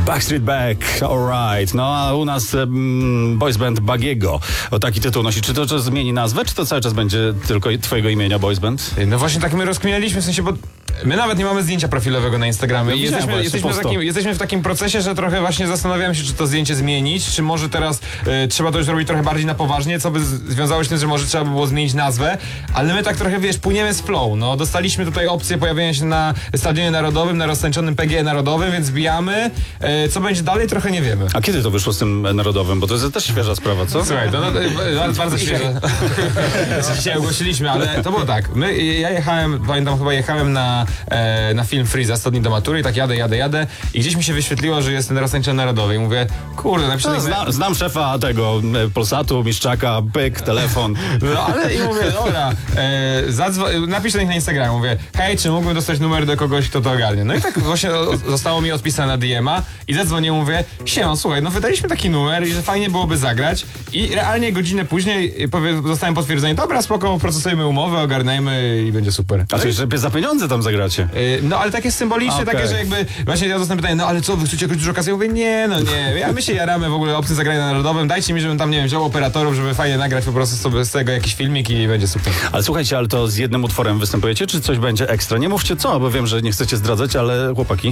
Backstreet Back, alright. No a u nas boys band Bagiego. O taki tytuł nosi. Czy to zmieni nazwę, czy to cały czas będzie tylko twojego imienia boys band? No właśnie tak my rozkminialiśmy, w sensie, bo my nawet nie mamy zdjęcia profilowego na Instagramie. I jesteśmy w takim procesie, że trochę właśnie zastanawiam się, czy to zdjęcie zmienić, czy może teraz trzeba to już robić trochę bardziej na poważnie, co by związało się z tym, że może trzeba by było zmienić nazwę, ale my tak trochę, płyniemy z flow. No, dostaliśmy tutaj opcję pojawienia się na Stadionie Narodowym, na roztańczonym PGE Narodowym, więc wbijamy. Co będzie dalej, trochę nie wiemy. A kiedy to wyszło z tym Narodowym? Bo to jest też świeża sprawa, co? Słuchaj, to bardzo świeża. Dzisiaj ogłosiliśmy, ale to było tak. Ja jechałem, pamiętam, chyba jechałem na film Freeza 100 dni do matury i tak jadę i gdzieś mi się wyświetliło, że jest ten roztańczony Narodowy i mówię, kurde, napisałem... Znam szefa tego Polsatu, Miszczaka, pyk, telefon. No ale i mówię, dobra, napisz do nich na Instagramie, mówię, hej, czy mógłbym dostać numer do kogoś, kto to ogarnie? No i tak właśnie zostało mi odpisane na DM-a i zadzwonię, mówię, siema, słuchaj, no wydaliśmy taki numer i że fajnie byłoby zagrać i realnie godzinę później dostałem potwierdzenie, dobra, spoko, procesujemy umowę, ogarnajmy i będzie super. A czy żeby za pieniądze tam zagracie? No ale takie symboliczne, takie, że jakby właśnie ja dostałem pytanie, no ale co, wy chcecie jakoś dużo kasy? Ja mówię, nie, my się jaramy w ogóle opcję zagrania na Narodowym, dajcie mi, żebym tam, nie wiem, wziął operatorów, żeby fajnie nagrać po prostu sobie z tego jakiś filmik i będzie super. Ale słuchajcie, ale to z jednym utworem występujecie, czy coś będzie ekstra? Nie mówcie co, bo wiem, że nie chcecie zdradzać, ale chłopaki.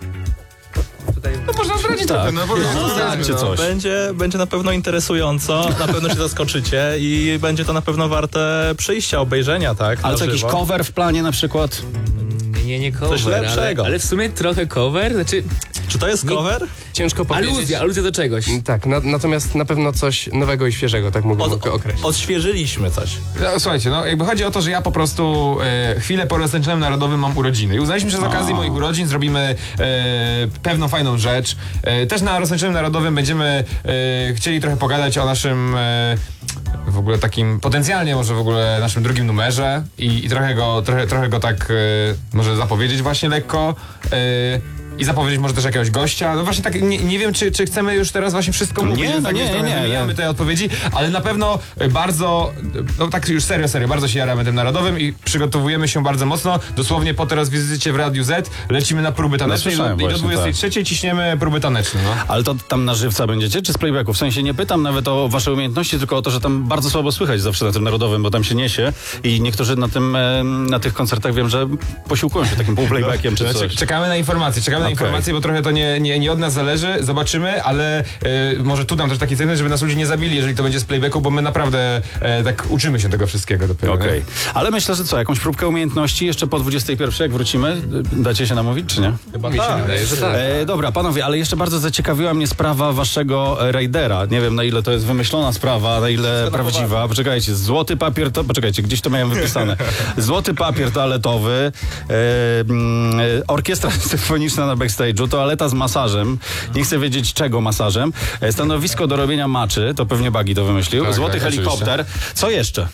No można zdradzić trochę, no bo coś. Będzie na pewno interesująco, na pewno się zaskoczycie i będzie to na pewno warte przyjścia, obejrzenia, tak? Ale co, jakiś cover w planie na przykład? Nie cover, coś lepszego. Ale w sumie trochę cover, znaczy... Czy to jest cover? Ciężko powiedzieć. Aluzja do czegoś. Tak, natomiast na pewno coś nowego i świeżego, tak mogę określić. Odświeżyliśmy coś. No, słuchajcie, no jakby chodzi o to, że ja po prostu chwilę po roztańczonym Narodowym mam urodziny. I uznaliśmy, że z okazji moich urodzin zrobimy pewną fajną rzecz. Też na roztańczonym Narodowym będziemy chcieli trochę pogadać o naszym w ogóle takim, potencjalnie może w ogóle naszym drugim numerze i trochę go tak może zapowiedzieć właśnie lekko. I zapowiedzieć może też jakiegoś gościa. No właśnie tak, nie wiem, czy chcemy już teraz właśnie wszystko mówić. Nie mamy tej odpowiedzi, ale na pewno bardzo, no tak już serio, bardzo się jaramy tym Narodowym i przygotowujemy się bardzo mocno. Dosłownie po teraz wizycie w Radiu Z lecimy na próby taneczne i do 23 ciśniemy próby taneczne. No. Ale to tam na żywca będziecie, czy z playbacku? W sensie nie pytam nawet o wasze umiejętności, tylko o to, że tam bardzo słabo słychać zawsze na tym Narodowym, bo tam się niesie i niektórzy na tych koncertach wiem, że posiłkują się takim półplaybackiem czy coś. Czekamy na informacje, bo trochę to nie od nas zależy, zobaczymy, ale może tu dam też taki cel, żeby nas ludzie nie zabili, jeżeli to będzie z playbacku, bo my naprawdę tak uczymy się tego wszystkiego dopiero. Okej. Ale myślę, że co, jakąś próbkę umiejętności jeszcze po 21, jak wrócimy, dacie się namówić, czy nie? Chyba mi się wydaje, że tak. Dobra, panowie, ale jeszcze bardzo zaciekawiła mnie sprawa waszego rajdera. Nie wiem, na ile to jest wymyślona sprawa, na ile prawdziwa. Poczekajcie, złoty papier to... Poczekajcie, gdzieś to miałem wypisane. Złoty papier toaletowy, orkiestra symfoniczna na backstage, toaleta z masażem, nie chcę wiedzieć czego masażem, stanowisko do robienia maczy, to pewnie Bagi to wymyślił, tak, złoty helikopter. Oczywiście. Co jeszcze?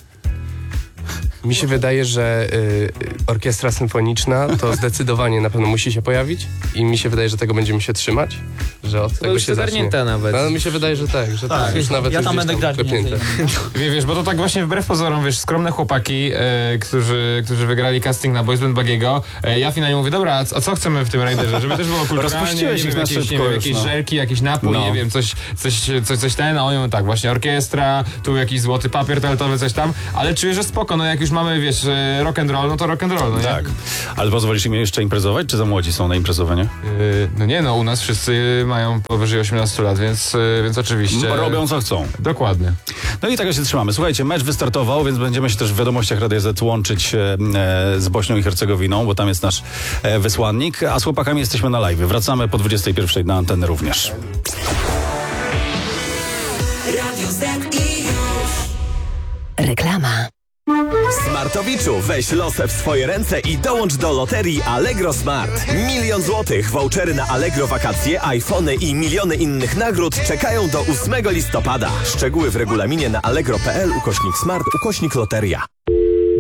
Mi się wydaje, że orkiestra symfoniczna to zdecydowanie na pewno musi się pojawić i mi się wydaje, że tego będziemy się trzymać, że od tego się zacznie. Nawet. No, mi się wydaje, że tak, że tak. Już nawet ja tam będę grać. Wiesz, bo to tak właśnie wbrew pozorom, wiesz, skromne chłopaki, którzy wygrali casting na Boys Band Bagiego, ja finalnie mówię, dobra, a co chcemy w tym rajderze? Żeby też było kulturalnie, rozpuściłeś ich na szybko jakieś żelki, jakiś napój, nie wiem, coś ten, a oni mówią tak, właśnie orkiestra, tu jakiś złoty papier toaletowy, coś tam, ale czuję, że spoko, no jak już mamy, wiesz, rock and roll, no to rock and roll, no nie? Tak. Ale pozwolisz im jeszcze imprezować, czy za młodzi są na imprezowanie? No nie, no u nas wszyscy mają powyżej 18 lat, więc oczywiście... Robią co chcą. Dokładnie. No i tego się trzymamy. Słuchajcie, mecz wystartował, więc będziemy się też w wiadomościach Radia Z łączyć z Bośnią i Hercegowiną, bo tam jest nasz wysłannik, a z chłopakami jesteśmy na live. Wracamy po 21 na antenę również. Radio Z i już. Reklama. Smartowiczu, weź losę w swoje ręce i dołącz do loterii Allegro Smart. 1 000 000 złotych, vouchery na Allegro wakacje, iPhony i miliony innych nagród czekają do 8 listopada. Szczegóły w regulaminie na allegro.pl/smart/loteria.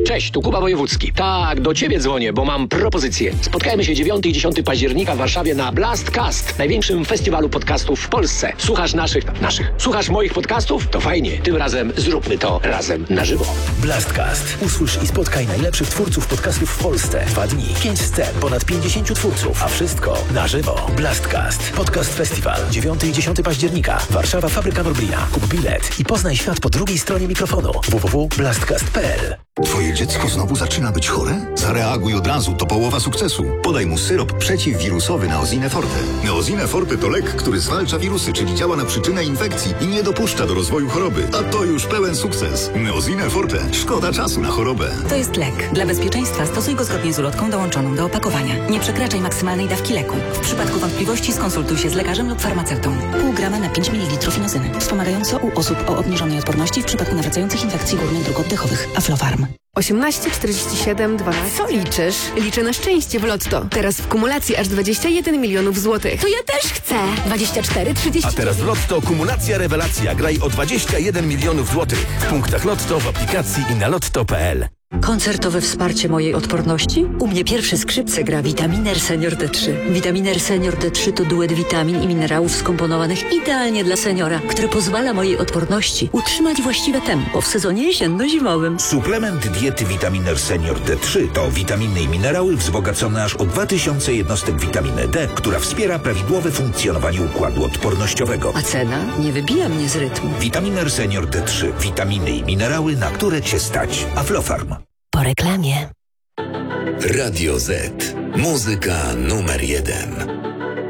Cześć, tu Kuba Wojewódzki. Tak, do ciebie dzwonię, bo mam propozycję. Spotkajmy się 9 i 10 października w Warszawie na Blastcast, największym festiwalu podcastów w Polsce. Słuchasz Słuchasz moich podcastów? To fajnie. Tym razem zróbmy to razem na żywo. Blastcast. Usłysz i spotkaj najlepszych twórców podcastów w Polsce. 2 dni, 5 scen, ponad 50 twórców, a wszystko na żywo. Blastcast. Podcast Festiwal. 9 i 10 października. Warszawa, Fabryka Norblina. Kup bilet i poznaj świat po drugiej stronie mikrofonu. www.blastcast.pl. Twoje dziecko znowu zaczyna być chore? Zareaguj od razu, to połowa sukcesu. Podaj mu syrop przeciwwirusowy Neosine Forte. Neosine Forte to lek, który zwalcza wirusy, czyli działa na przyczynę infekcji i nie dopuszcza do rozwoju choroby. A to już pełen sukces. Neosine Forte. Szkoda czasu na chorobę. To jest lek. Dla bezpieczeństwa stosuj go zgodnie z ulotką dołączoną do opakowania. Nie przekraczaj maksymalnej dawki leku. W przypadku wątpliwości skonsultuj się z lekarzem lub farmaceutą. Pół grama na 5 ml inozyny. Wspomagająco u osób o obniżonej odporności w przypadku nawracających infekcji górnych dróg oddechowych. Aflofarm. 18 47 12. Co liczysz? Liczę na szczęście w Lotto. Teraz w kumulacji aż 21 milionów złotych. To ja też chcę. 24 30. A teraz w Lotto kumulacja rewelacja. Graj o 21 milionów złotych. W punktach Lotto, w aplikacji i na lotto.pl. Koncertowe wsparcie mojej odporności? U mnie pierwsze skrzypce gra Vitaminer Senior D3. Vitaminer Senior D3 to duet witamin i minerałów skomponowanych idealnie dla seniora, który pozwala mojej odporności utrzymać właściwe tempo w sezonie jesienno-zimowym. Suplement diety Vitaminer Senior D3 to witaminy i minerały wzbogacone aż o 2000 jednostek witaminy D, która wspiera prawidłowe funkcjonowanie układu odpornościowego. A cena nie wybija mnie z rytmu. Vitaminer Senior D3. Witaminy i minerały, na które cię stać. Aflofarm. Po reklamie. Radio Z. Muzyka numer 1.